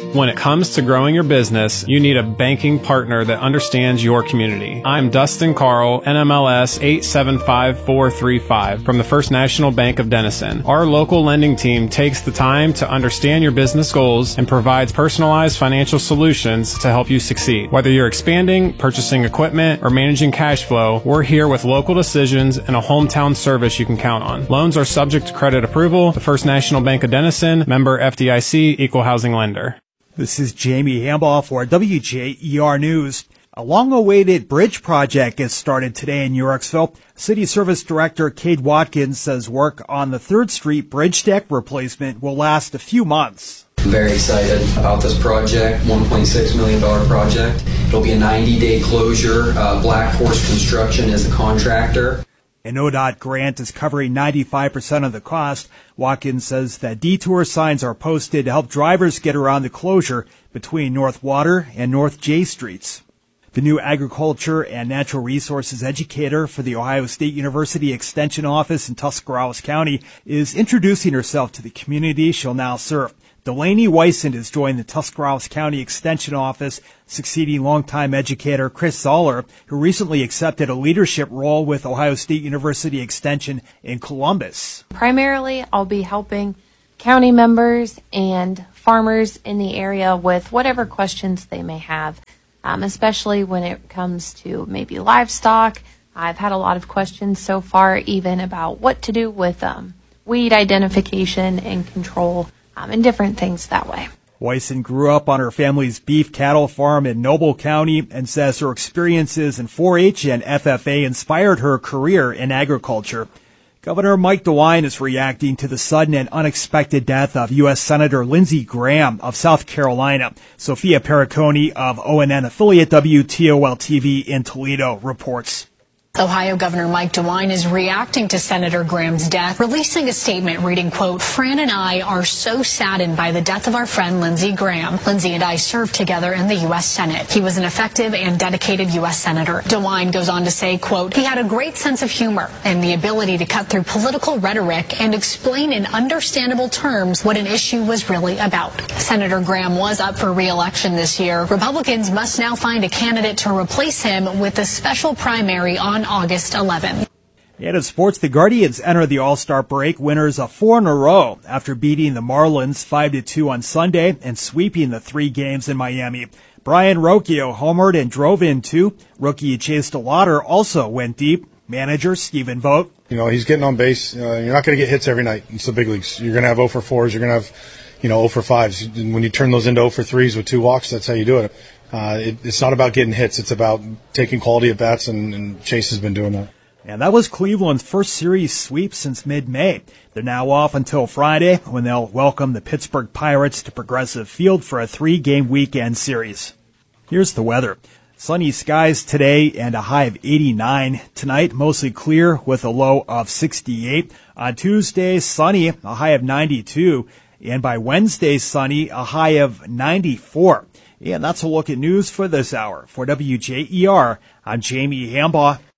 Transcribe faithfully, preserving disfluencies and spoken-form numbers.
When it comes to growing your business, you need a banking partner that understands your community. I'm Dustin Carl, N M L S eight seven five four three five from the First National Bank of Denison. Our local lending team takes the time to understand your business goals and provides personalized financial solutions to help you succeed. Whether you're expanding, purchasing equipment, or managing cash flow, we're here with local decisions and a hometown service you can count on. Loans are subject to credit approval. The First National Bank of Denison, member F D I C, equal housing lender. This is Jamie Hambaugh for W J E R News. A long-awaited bridge project is started today in Yorksville. City Service Director Cade Watkins says work on the third Street bridge deck replacement will last a few months. I'm very excited about this project, one point six million dollars project. It'll be a ninety-day closure. Uh, Black Horse Construction is the contractor. An O D O T grant is covering ninety-five percent of the cost. Watkins says that detour signs are posted to help drivers get around the closure between North Water and North J Streets. The new agriculture and natural resources educator for the Ohio State University Extension Office in Tuscarawas County is introducing herself to the community she'll now serve. Delaney Weissend has joined the Tuscarawas County Extension Office, succeeding longtime educator Chris Zoller, who recently accepted a leadership role with Ohio State University Extension in Columbus. Primarily, I'll be helping county members and farmers in the area with whatever questions they may have, um, especially when it comes to maybe livestock. I've had a lot of questions so far, even about what to do with um, weed identification and control. Um, and different things that way. Weissend grew up on her family's beef cattle farm in Noble County and says her experiences in four H and F F A inspired her career in agriculture. Governor Mike DeWine is reacting to the sudden and unexpected death of U S Senator Lindsey Graham of South Carolina. Sophia Perricone of O N N affiliate W T O L T V in Toledo reports. Ohio Governor Mike DeWine is reacting to Senator Graham's death, releasing a statement reading, quote, "Fran and I are so saddened by the death of our friend Lindsey Graham. Lindsey and I served together in the U S Senate. He was an effective and dedicated U S Senator." DeWine goes on to say, quote, "He had a great sense of humor and the ability to cut through political rhetoric and explain in understandable terms what an issue was really about." Senator Graham was up for re-election this year. Republicans must now find a candidate to replace him with a special primary on August eleventh. And in sports, the Guardians enter the All-Star break winners of four in a row after beating the Marlins five to two on Sunday and sweeping the three games in Miami. Brian Rocchio homered and drove in two. Rookie Chase DeLauder also went deep. Manager Stephen Vogt. You know, he's getting on base. Uh, you're not going to get hits every night. It's the big leagues. You're going to have oh for fours. You're going to have, you know, oh for fives. And when you turn those into oh for threes with two walks, that's how you do it. Uh, it, it's not about getting hits. It's about taking quality at bats, and, and Chase has been doing that. And that was Cleveland's first series sweep since mid-May. They're now off until Friday when they'll welcome the Pittsburgh Pirates to Progressive Field for a three-game weekend series. Here's the weather. Sunny skies today and a high of eighty-nine. Tonight, mostly clear with a low of sixty-eight. On Tuesday, sunny, a high of ninety-two. And by Wednesday, sunny, a high of ninety-four. And that's a look at news for this hour. For W J E R, I'm Jamie Hambaugh.